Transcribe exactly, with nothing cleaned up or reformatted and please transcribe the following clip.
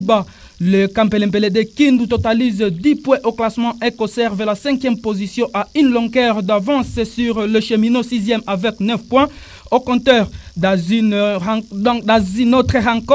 Bah, le Campelempele de Kindu totalise dix points au classement et conserve la cinquième position à une longueur d'avance sur le cheminot sixième avec neuf points. Au compteur, dans une, dans une autre rencontre,